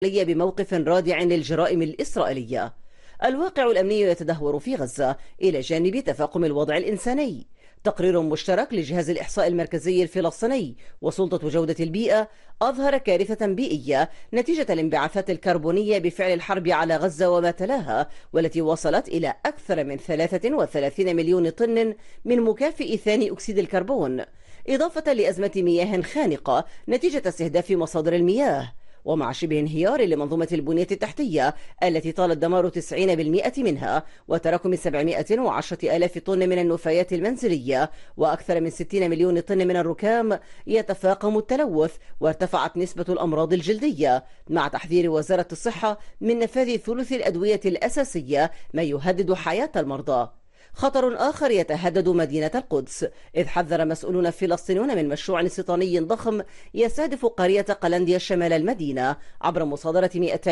بموقف رادع للجرائم الإسرائيلية. الواقع الأمني يتدهور في غزة إلى جانب تفاقم الوضع الإنساني. تقرير مشترك لجهاز الإحصاء المركزي الفلسطيني وسلطة جودة البيئة أظهر كارثة بيئية نتيجة الانبعاثات الكربونية بفعل الحرب على غزة وما تلاها، والتي وصلت إلى أكثر من 33 مليون طن من مكافئ ثاني أكسيد الكربون، إضافة لأزمة مياه خانقة نتيجة استهداف مصادر المياه، ومع شبه انهيار لمنظومة البنية التحتية التي طال الدمار 90% منها، وتراكم 710 ألاف طن من النفايات المنزلية وأكثر من 60 مليون طن من الركام، يتفاقم التلوث وارتفعت نسبة الأمراض الجلدية، مع تحذير وزارة الصحة من نفاذ ثلث الأدوية الأساسية ما يهدد حياة المرضى. خطر آخر يتهدد مدينة القدس، إذ حذر مسؤولون فلسطينيون من مشروع استيطاني ضخم يستهدف قرية قلنديا شمال المدينة عبر مصادرة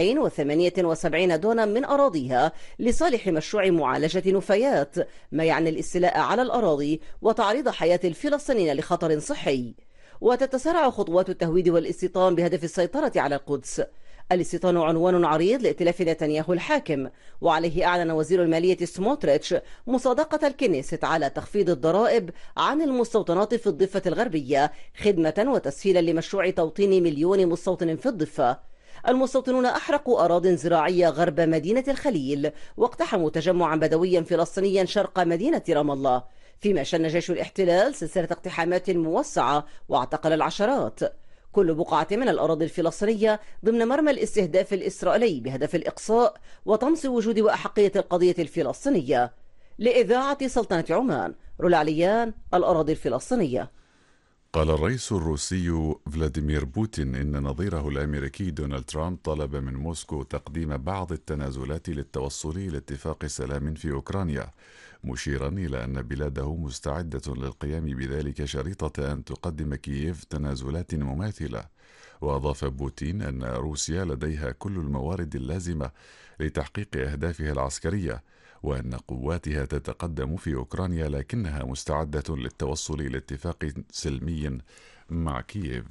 278 دونم من أراضيها لصالح مشروع معالجة نفايات، ما يعني الاستيلاء على الأراضي وتعريض حياة الفلسطينيين لخطر صحي. وتتسارع خطوات التهويد والاستيطان بهدف السيطرة على القدس. الاستيطان عنوان عريض لائتلاف نتنياهو الحاكم، وعليه أعلن وزير المالية سموتريتش مصادقة الكنيست على تخفيض الضرائب عن المستوطنات في الضفة الغربية خدمة وتسهيلا لمشروع توطين مليون مستوطن في الضفة. المستوطنون أحرقوا أراضٍ زراعية غرب مدينة الخليل، واقتحموا تجمعا بدويا فلسطينيا شرق مدينة رام الله، فيما شن جيش الاحتلال سلسلة اقتحامات موسعة واعتقل العشرات. كل بقعة من الأراضي الفلسطينية ضمن مرمى الاستهداف الإسرائيلي بهدف الإقصاء وطمس وجود وأحقية القضية الفلسطينية. لإذاعة سلطنة عمان، رولا عليان، الأراضي الفلسطينية. قال الرئيس الروسي فلاديمير بوتين إن نظيره الأمريكي دونالد ترامب طلب من موسكو تقديم بعض التنازلات للتوصل إلى اتفاق سلام في أوكرانيا، مشيرا إلى أن بلاده مستعدة للقيام بذلك شريطة أن تقدم كييف تنازلات مماثلة. وأضاف بوتين أن روسيا لديها كل الموارد اللازمة لتحقيق أهدافها العسكرية، وأن قواتها تتقدم في أوكرانيا لكنها مستعدة للتوصل إلى اتفاق سلمي مع كييف.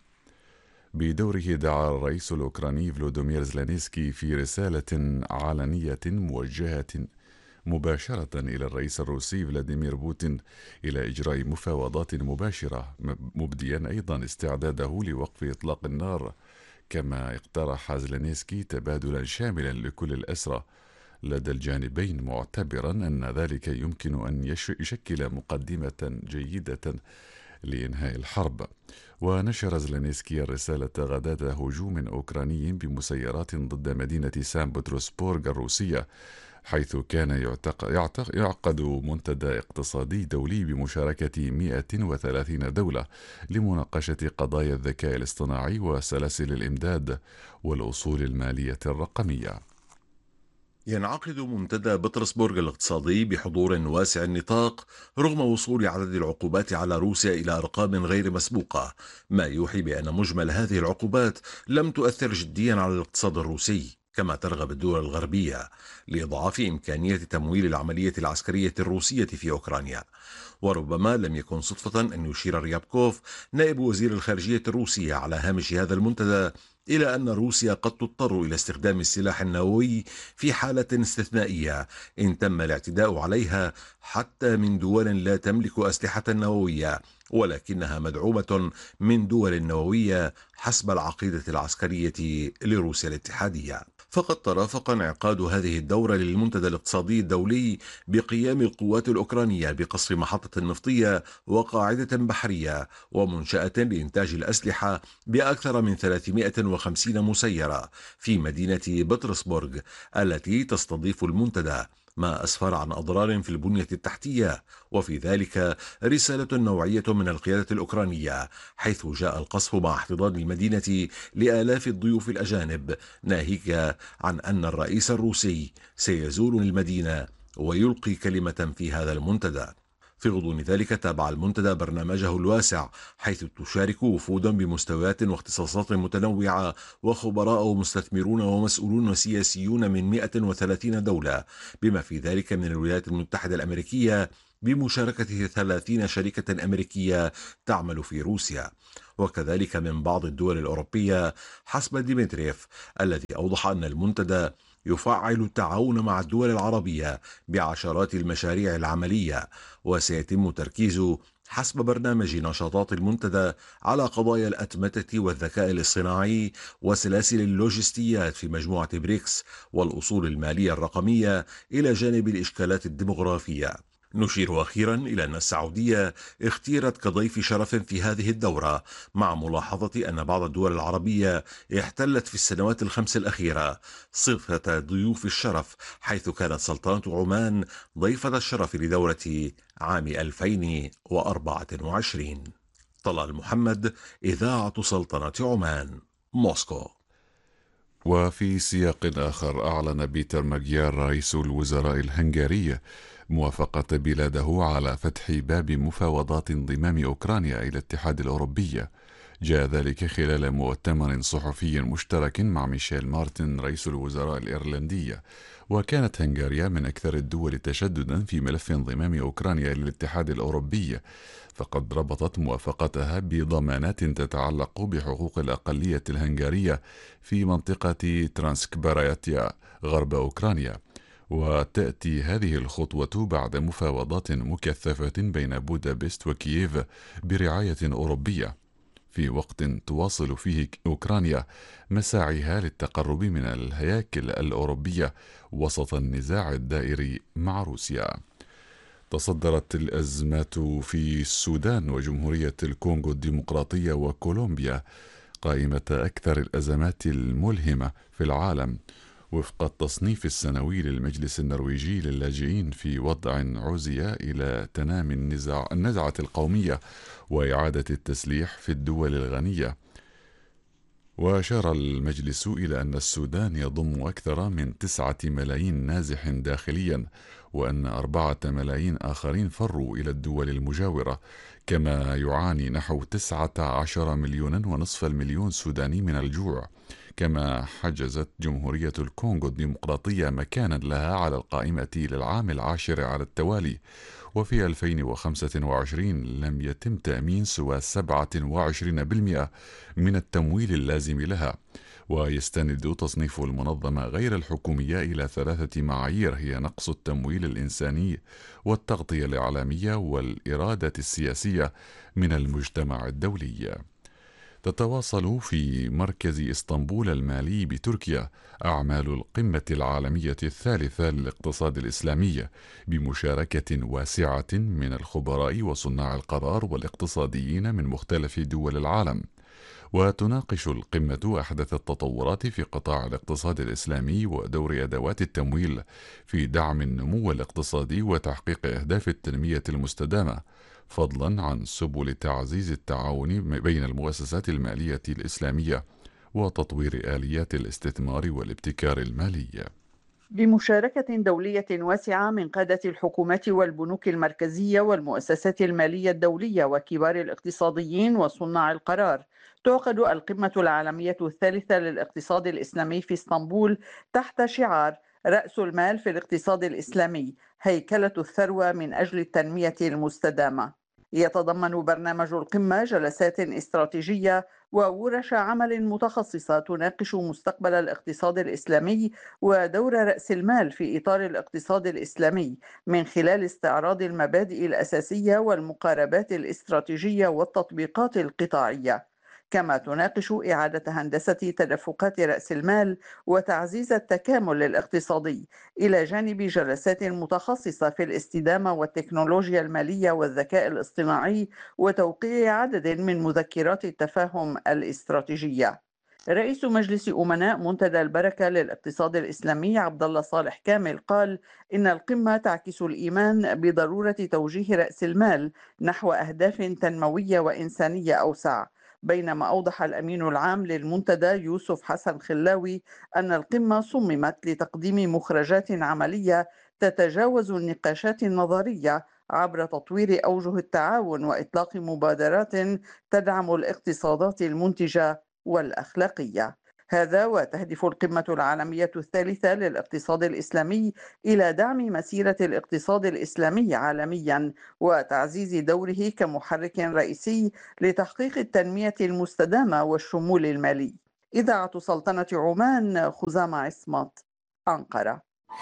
بدوره دعا الرئيس الأوكراني فلوديمير زيلينسكي في رسالة علنية موجهة مباشرة إلى الرئيس الروسي فلاديمير بوتين إلى إجراء مفاوضات مباشرة، مبديا أيضا استعداده لوقف إطلاق النار، كما اقترح زيلينسكي تبادلا شاملا لكل الأسرى لدى الجانبين، معتبرا أن ذلك يمكن أن يشكل مقدمة جيدة لإنهاء الحرب. ونشر زيلينسكي الرسالة غداة هجوم أوكراني بمسيرات ضد مدينة سان بطرسبورغ الروسية، حيث كان يعقد منتدى اقتصادي دولي بمشاركة 130 دولة لمناقشة قضايا الذكاء الاصطناعي وسلاسل الإمداد والأصول المالية الرقمية. ينعقد منتدى بطرسبورغ الاقتصادي بحضور واسع النطاق رغم وصول عدد العقوبات على روسيا إلى أرقام غير مسبوقة، ما يوحي بأن مجمل هذه العقوبات لم تؤثر جديا على الاقتصاد الروسي، كما ترغب الدول الغربية لإضعاف إمكانية تمويل العملية العسكرية الروسية في أوكرانيا. وربما لم يكن صدفة أن يشير ريابكوف نائب وزير الخارجية الروسية على هامش هذا المنتدى إلى أن روسيا قد تضطر إلى استخدام السلاح النووي في حالة استثنائية إن تم الاعتداء عليها، حتى من دول لا تملك أسلحة نووية ولكنها مدعومة من دول نووية حسب العقيدة العسكرية لروسيا الاتحادية. فقد ترافق انعقاد هذه الدورة للمنتدى الاقتصادي الدولي بقيام القوات الأوكرانية بقصف محطة نفطية وقاعدة بحرية ومنشأة لإنتاج الأسلحة بأكثر من 350 مسيرة في مدينة بطرسبورغ التي تستضيف المنتدى، ما أسفر عن أضرار في البنية التحتية، وفي ذلك رسالة نوعية من القيادة الأوكرانية، حيث جاء القصف مع احتضان المدينة لآلاف الضيوف الأجانب، ناهيك عن أن الرئيس الروسي سيزور المدينة ويلقي كلمة في هذا المنتدى. في غضون ذلك تابع المنتدى برنامجه الواسع، حيث تشارك وفود بمستويات واختصاصات متنوعة وخبراء ومستثمرون ومسؤولون سياسيون من 130 دولة، بما في ذلك من الولايات المتحدة الأمريكية بمشاركة 30 شركة أمريكية تعمل في روسيا. وكذلك من بعض الدول الأوروبية، حسب ديمتريف الذي أوضح أن المنتدى يفعل التعاون مع الدول العربية بعشرات المشاريع العملية، وسيتم تركيزه حسب برنامج نشاطات المنتدى على قضايا الأتمتة والذكاء الاصطناعي وسلاسل اللوجستيات في مجموعة بريكس والأصول المالية الرقمية، إلى جانب الإشكالات الديمغرافية. نشير أخيرا إلى أن السعودية اختيرت كضيف شرف في هذه الدورة، مع ملاحظة أن بعض الدول العربية احتلت في السنوات الخمس الأخيرة صفة ضيوف الشرف، حيث كانت سلطنة عمان ضيفة الشرف لدورة عام 2024. طلال محمد، إذاعة سلطنة عمان، موسكو. وفي سياق آخر، أعلن بيتر ماجيار رئيس الوزراء الهنغاري موافقة بلاده على فتح باب مفاوضات انضمام أوكرانيا إلى الاتحاد الأوروبي. جاء ذلك خلال مؤتمر صحفي مشترك مع ميشيل مارتن رئيس الوزراء الإيرلندي. وكانت هنغاريا من أكثر الدول تشددا في ملف انضمام أوكرانيا إلى الاتحاد الأوروبي، فقد ربطت موافقتها بضمانات تتعلق بحقوق الأقلية الهنغارية في منطقة ترانسكبراياتيا غرب أوكرانيا. وتأتي هذه الخطوة بعد مفاوضات مكثفة بين بودابست وكييف برعاية أوروبية، في وقت تواصل فيه أوكرانيا مساعيها للتقرب من الهياكل الأوروبية وسط النزاع الدائري مع روسيا. تصدرت الأزمات في السودان وجمهورية الكونغو الديمقراطية وكولومبيا قائمة أكثر الأزمات الملهمة في العالم وفق التصنيف السنوي للمجلس النرويجي للاجئين، في وضع عزي إلى تنامي النزعة القومية وإعادة التسليح في الدول الغنية. وأشار المجلس إلى أن السودان يضم أكثر من 9 ملايين نازح داخليا، وأن 4 ملايين آخرين فروا إلى الدول المجاورة، كما يعاني نحو 19 مليون ونصف المليون سوداني من الجوع. كما حجزت جمهورية الكونغو الديمقراطية مكانا لها على القائمة للعام العاشر على التوالي، وفي 2025 لم يتم تأمين سوى 27% من التمويل اللازم لها. ويستند تصنيف المنظمة غير الحكومية إلى 3 معايير، هي نقص التمويل الإنساني والتغطية الإعلامية والإرادة السياسية من المجتمع الدولي. تتواصل في مركز إسطنبول المالي بتركيا أعمال القمة العالمية الثالثة للاقتصاد الإسلامي بمشاركة واسعة من الخبراء وصناع القرار والاقتصاديين من مختلف دول العالم. وتناقش القمة أحدث التطورات في قطاع الاقتصاد الإسلامي ودور أدوات التمويل في دعم النمو الاقتصادي وتحقيق أهداف التنمية المستدامة، فضلا عن سبل تعزيز التعاون بين المؤسسات المالية الإسلامية وتطوير آليات الاستثمار والابتكار المالي. بمشاركة دولية واسعة من قادة الحكومات والبنوك المركزية والمؤسسات المالية الدولية وكبار الاقتصاديين وصناع القرار، تعقد القمة العالمية الثالثة للاقتصاد الإسلامي في اسطنبول تحت شعار رأس المال في الاقتصاد الإسلامي، هيكلة الثروة من أجل التنمية المستدامة. يتضمن برنامج القمة جلسات استراتيجية وورش عمل متخصصة تناقش مستقبل الاقتصاد الإسلامي ودور رأس المال في إطار الاقتصاد الإسلامي، من خلال استعراض المبادئ الأساسية والمقاربات الاستراتيجية والتطبيقات القطاعية. كما تناقش إعادة هندسة تدفقات رأس المال وتعزيز التكامل الاقتصادي، إلى جانب جلسات متخصصة في الاستدامة والتكنولوجيا المالية والذكاء الاصطناعي وتوقيع عدد من مذكرات التفاهم الاستراتيجية. رئيس مجلس أمناء منتدى البركة للاقتصاد الإسلامي عبد الله صالح كامل قال إن القمة تعكس الإيمان بضرورة توجيه رأس المال نحو أهداف تنموية وإنسانية أوسع، بينما أوضح الأمين العام للمنتدى يوسف حسن خلاوي أن القمة صممت لتقديم مخرجات عملية تتجاوز النقاشات النظرية عبر تطوير أوجه التعاون وإطلاق مبادرات تدعم الاقتصادات المنتجة والأخلاقية. هذا وتهدف القمة العالمية الثالثة للاقتصاد الإسلامي إلى دعم مسيرة الاقتصاد الإسلامي عالميا وتعزيز دوره كمحرك رئيسي لتحقيق التنمية المستدامة والشمول المالي. إذاعة سلطنة عمان، خزامة عصمت، أنقرة.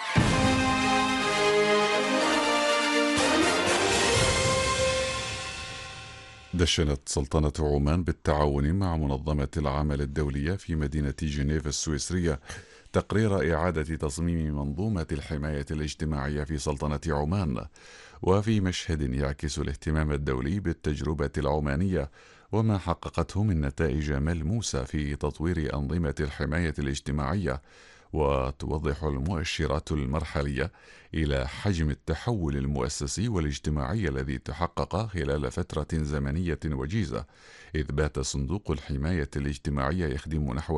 دشنت سلطنة عمان بالتعاون مع منظمة العمل الدولية في مدينة جنيف السويسرية تقرير إعادة تصميم منظومة الحماية الاجتماعية في سلطنة عمان، وفي مشهد يعكس الاهتمام الدولي بالتجربة العمانية وما حققته من نتائج ملموسة في تطوير أنظمة الحماية الاجتماعية. وتوضح المؤشرات المرحلية إلى حجم التحول المؤسسي والاجتماعي الذي تحقق خلال فترة زمنية وجيزة، إذ بات صندوق الحماية الاجتماعية يخدم نحو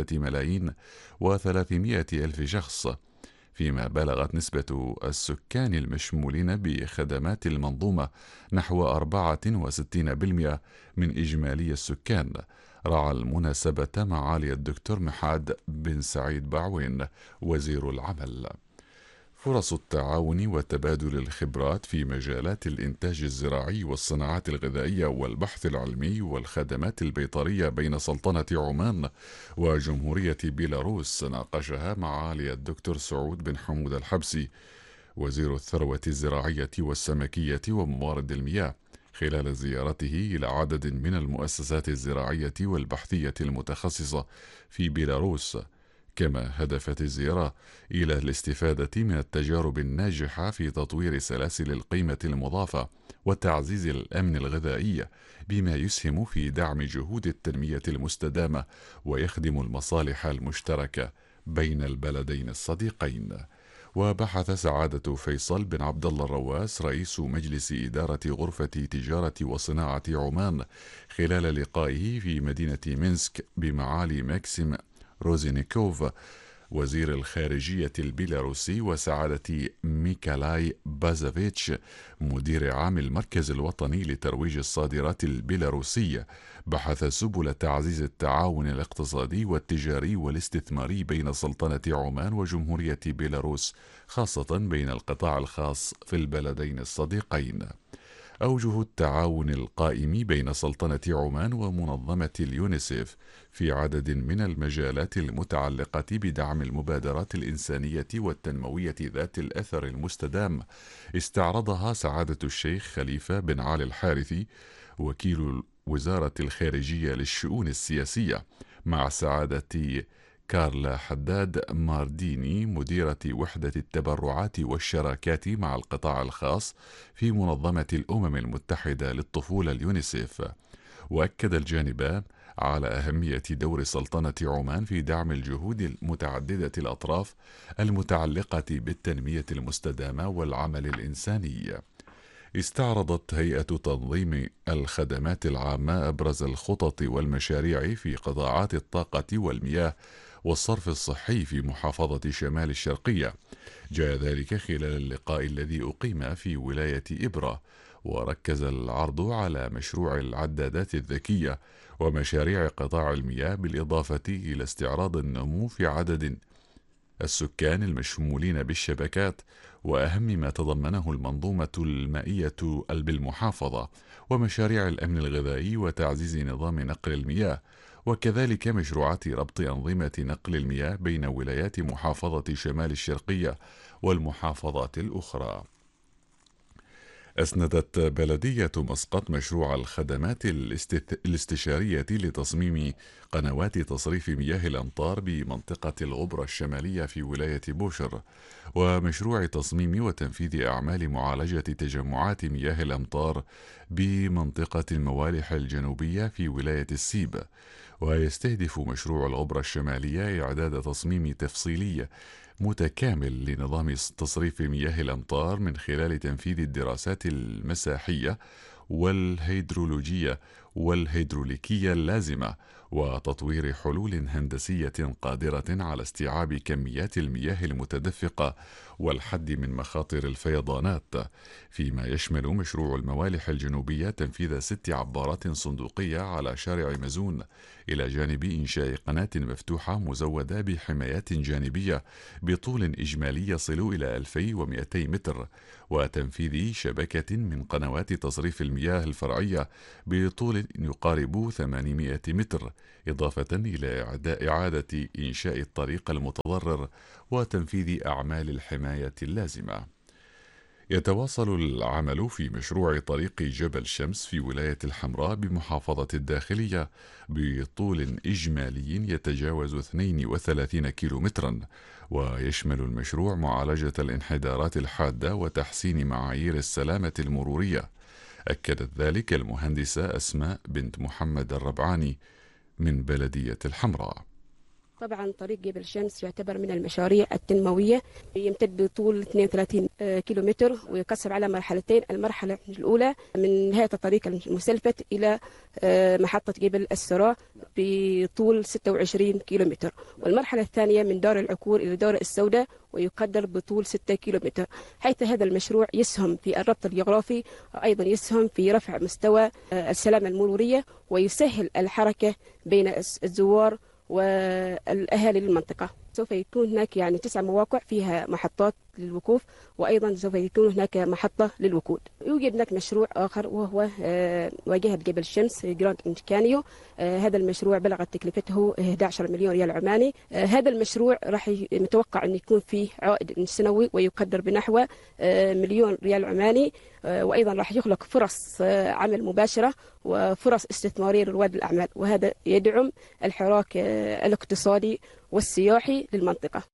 3,300,000 شخص، فيما بلغت نسبة السكان المشمولين بخدمات المنظومة نحو 64% من إجمالي السكان. رعى المناسبة معالي الدكتور محاد بن سعيد بعوين وزير العمل فرص التعاون وتبادل الخبرات في مجالات الإنتاج الزراعي والصناعات الغذائية والبحث العلمي والخدمات البيطرية بين سلطنة عمان وجمهورية بيلاروس ناقشها معالي الدكتور سعود بن حمود الحبسي وزير الثروة الزراعية والسمكية وموارد المياه خلال زيارته إلى عدد من المؤسسات الزراعية والبحثية المتخصصة في بيلاروس. كما هدفت الزيارة إلى الاستفادة من التجارب الناجحة في تطوير سلاسل القيمة المضافة وتعزيز الأمن الغذائي، بما يسهم في دعم جهود التنمية المستدامة ويخدم المصالح المشتركة بين البلدين الصديقين. وبحث سعادة فيصل بن عبد الله الرواس رئيس مجلس إدارة غرفة تجارة وصناعة عمان خلال لقائه في مدينة مينسك بمعالي ماكسيم روزينيكوف وزير الخارجية البيلاروسي وسعادة ميكالاي بازافيتش مدير عام المركز الوطني لترويج الصادرات البيلاروسية، بحث سبل تعزيز التعاون الاقتصادي والتجاري والاستثماري بين سلطنة عمان وجمهورية بيلاروس، خاصة بين القطاع الخاص في البلدين الصديقين. أوجه التعاون القائم بين سلطنة عمان ومنظمة اليونيسيف في عدد من المجالات المتعلقة بدعم المبادرات الإنسانية والتنموية ذات الأثر المستدام استعرضها سعادة الشيخ خليفة بن علي الحارثي وكيل وزارة الخارجية للشؤون السياسية مع سعادة كارلا حداد مارديني مديرة وحدة التبرعات والشراكات مع القطاع الخاص في منظمة الأمم المتحدة للطفولة اليونيسيف. وأكد الجانبان على أهمية دور سلطنة عمان في دعم الجهود المتعددة الأطراف المتعلقة بالتنمية المستدامة والعمل الإنساني. استعرضت هيئة تنظيم الخدمات العامة أبرز الخطط والمشاريع في قطاعات الطاقة والمياه والصرف الصحي في محافظة شمال الشرقية. جاء ذلك خلال اللقاء الذي أقيم في ولاية إبرة، وركز العرض على مشروع العدادات الذكية ومشاريع قطاع المياه، بالإضافة إلى استعراض النمو في عدد السكان المشمولين بالشبكات وأهم ما تضمنه المنظومة المائية بالمحافظة ومشاريع الأمن الغذائي وتعزيز نظام نقل المياه، وكذلك مشروعات ربط أنظمة نقل المياه بين ولايات محافظة شمال الشرقية والمحافظات الأخرى. أسندت بلدية مسقط مشروع الخدمات الاستشارية لتصميم قنوات تصريف مياه الأمطار بمنطقة الغبرة الشمالية في ولاية بوشر، ومشروع تصميم وتنفيذ أعمال معالجة تجمعات مياه الأمطار بمنطقة الموالح الجنوبية في ولاية السيب. ويستهدف مشروع الغبرة الشمالية إعداد تصميم تفصيلي متكامل لنظام تصريف مياه الأمطار من خلال تنفيذ الدراسات المساحية والهيدرولوجية والهيدروليكية اللازمة، وتطوير حلول هندسية قادرة على استيعاب كميات المياه المتدفقة والحد من مخاطر الفيضانات، فيما يشمل مشروع الموالح الجنوبية تنفيذ 6 عبارات صندوقية على شارع مزون، إلى جانب إنشاء قناة مفتوحة مزودة بحمايات جانبية بطول إجمالي يصل إلى 2200 متر، وتنفيذ شبكة من قنوات تصريف المياه الفرعية بطول يقارب 800 متر، إضافة إلى إعادة إنشاء الطريق المتضرر وتنفيذ أعمال الحماية اللازمة. يتواصل العمل في مشروع طريق جبل شمس في ولاية الحمراء بمحافظة الداخلية بطول إجمالي يتجاوز 32 كيلومترا، ويشمل المشروع معالجة الانحدارات الحادة وتحسين معايير السلامة المرورية. أكدت ذلك المهندسة أسماء بنت محمد الربعاني من بلدية الحمراء. طبعا طريق جبل شمس يعتبر من المشاريع التنموية، يمتد بطول 32 كيلومتر ويقسم على مرحلتين. المرحلة الأولى من نهاية الطريق المسلفت إلى محطة جبل السراء بطول 26 كيلومتر، والمرحلة الثانية من دار العكور إلى دار السوداء ويقدر بطول 6 كيلومتر، حيث هذا المشروع يسهم في الربط الجغرافي وأيضا يسهم في رفع مستوى السلامة المرورية ويسهل الحركة بين الزوار والأهالي للمنطقة. سوف يكون هناك 9 مواقع فيها محطات للوقوف، وأيضا سوف يكون هناك محطة للوقود. يوجد هناك مشروع آخر وهو واجهة جبل شمس جراند إنتكانيو. هذا المشروع بلغت تكلفته 11 مليون ريال عماني. هذا المشروع راح متوقع أن يكون فيه عائد سنوي ويقدر بنحو مليون ريال عماني، وأيضا راح يخلق فرص عمل مباشرة وفرص استثمارية لرواد الأعمال، وهذا يدعم الحراك الاقتصادي والسياحي للمنطقة.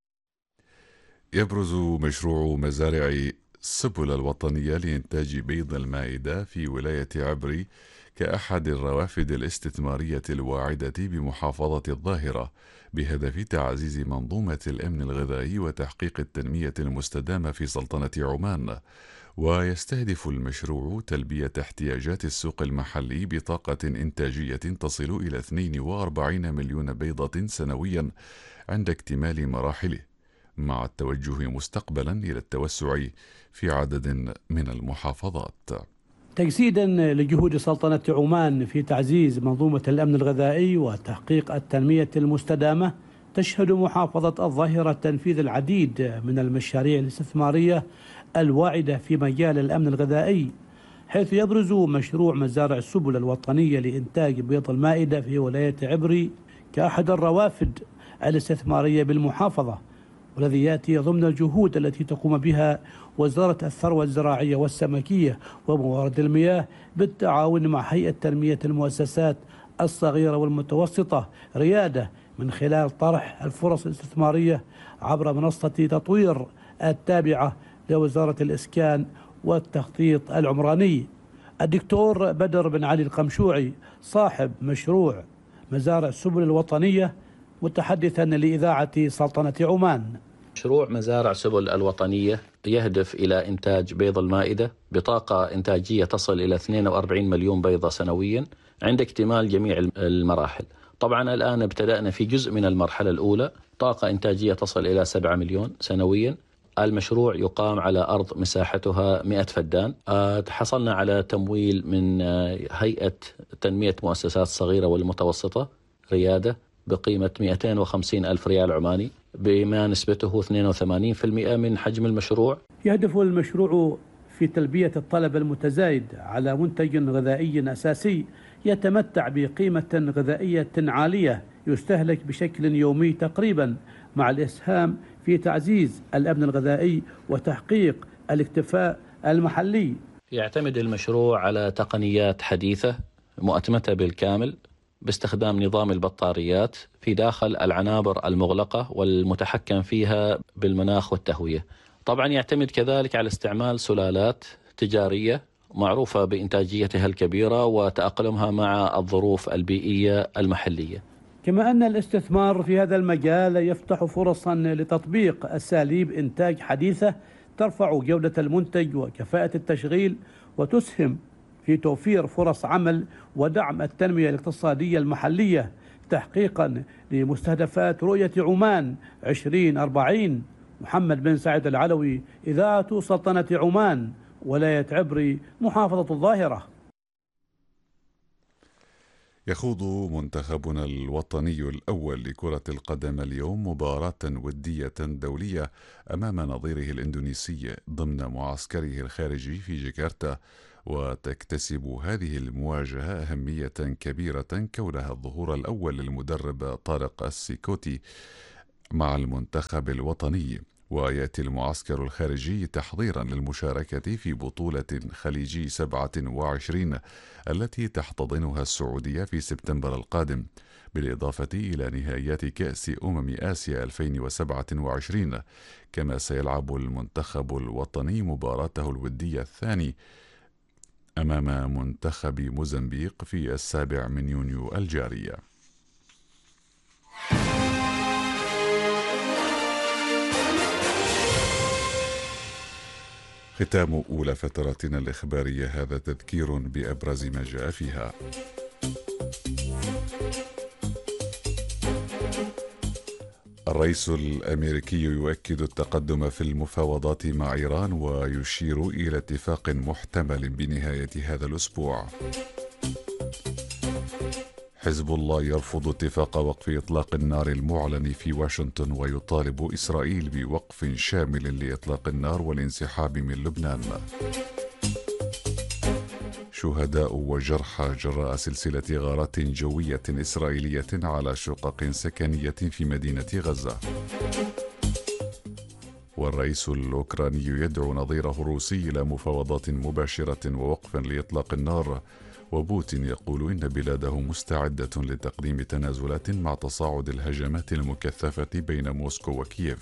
يبرز مشروع مزارع سبل الوطنية لإنتاج بيض المائدة في ولاية عبري كأحد الروافد الاستثمارية الواعدة بمحافظة الظاهرة، بهدف تعزيز منظومة الأمن الغذائي وتحقيق التنمية المستدامة في سلطنة عمان. ويستهدف المشروع تلبية احتياجات السوق المحلي بطاقة إنتاجية تصل إلى 42 مليون بيضة سنويا عند اكتمال مراحله، مع التوجه مستقبلا إلى التوسع في عدد من المحافظات. تجسيدا لجهود سلطنة عمان في تعزيز منظومة الأمن الغذائي وتحقيق التنمية المستدامة، تشهد محافظة الظاهرة تنفيذ العديد من المشاريع الاستثمارية الواعدة في مجال الأمن الغذائي، حيث يبرز مشروع مزارع السبل الوطنية لإنتاج بيض المائدة في ولاية عبري كأحد الروافد الاستثمارية بالمحافظة، والذي يأتي ضمن الجهود التي تقوم بها وزارة الثروة الزراعية والسمكية وموارد المياه بالتعاون مع هيئة تنمية المؤسسات الصغيرة والمتوسطة ريادة، من خلال طرح الفرص الاستثمارية عبر منصة تطوير التابعة لوزارة الإسكان والتخطيط العمراني. الدكتور بدر بن علي القمشوعي صاحب مشروع مزارع السبل الوطنية متحدثا لإذاعة سلطنة عمان. مشروع مزارع سبل الوطنية يهدف إلى إنتاج بيض المائدة بطاقة إنتاجية تصل إلى 42 مليون بيضة سنويا عند اكتمال جميع المراحل. طبعا الآن ابتدأنا في جزء من المرحلة الأولى، طاقة إنتاجية تصل إلى 7 مليون سنويا. المشروع يقام على أرض مساحتها 100 فدان. حصلنا على تمويل من هيئة تنمية مؤسسات صغيرة والمتوسطة ريادة بقيمة 250 ألف ريال عماني، بما نسبته 82% من حجم المشروع. يهدف المشروع في تلبية الطلب المتزايد على منتج غذائي أساسي يتمتع بقيمة غذائية عالية يستهلك بشكل يومي تقريبا، مع الإسهام في تعزيز الأمن الغذائي وتحقيق الاكتفاء المحلي. يعتمد المشروع على تقنيات حديثة مؤتمتة بالكامل باستخدام نظام البطاريات في داخل العنابر المغلقة والمتحكم فيها بالمناخ والتهوية. طبعا يعتمد كذلك على استعمال سلالات تجارية معروفة بإنتاجيتها الكبيرة وتأقلمها مع الظروف البيئية المحلية. كما أن الاستثمار في هذا المجال يفتح فرصا لتطبيق أساليب إنتاج حديثة ترفع جودة المنتج وكفاءة التشغيل وتسهم في توفير فرص عمل ودعم التنمية الاقتصادية المحلية تحقيقا لمستهدفات رؤية عمان 2040. محمد بن سعيد العلوي، إذاعة سلطنة عمان، ولاية عبري، محافظة الظاهرة. يخوض منتخبنا الوطني الأول لكرة القدم اليوم مباراة ودية دولية أمام نظيره الإندونيسي ضمن معسكره الخارجي في جاكرتا، وتكتسب هذه المواجهة أهمية كبيرة كونها الظهور الأول للمدرب طارق السيكوتي مع المنتخب الوطني. ويأتي المعسكر الخارجي تحضيرا للمشاركة في بطولة خليجي 27 التي تحتضنها السعودية في سبتمبر القادم، بالإضافة إلى نهائيات كأس آسيا 2027. كما سيلعب المنتخب الوطني مباراته الودية الثاني أمام منتخب موزمبيق في 7 يونيو الجاري. ختام أولى فتراتنا الإخبارية، هذا تذكير بأبرز ما جاء فيها. الرئيس الأمريكي يؤكد التقدم في المفاوضات مع إيران ويشير إلى اتفاق محتمل بنهاية هذا الأسبوع. حزب الله يرفض اتفاق وقف إطلاق النار المعلن في واشنطن ويطالب إسرائيل بوقف شامل لإطلاق النار والانسحاب من لبنان. شهداء وجرحى جراء سلسلة غارات جوية إسرائيلية على شقق سكنية في مدينة غزة. والرئيس الأوكراني يدعو نظيره الروسي إلى مفاوضات مباشرة ووقف لإطلاق النار، وبوتين يقول إن بلاده مستعدة لتقديم تنازلات مع تصاعد الهجمات المكثفة بين موسكو وكييف.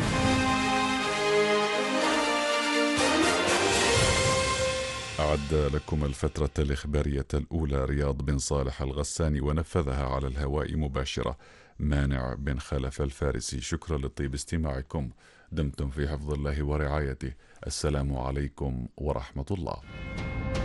أعد لكم الفترة الإخبارية الأولى رياض بن صالح الغساني، ونفذها على الهواء مباشرة مانع بن خلف الفارسي. شكرا لطيب استماعكم، دمتم في حفظ الله ورعايته. السلام عليكم ورحمة الله.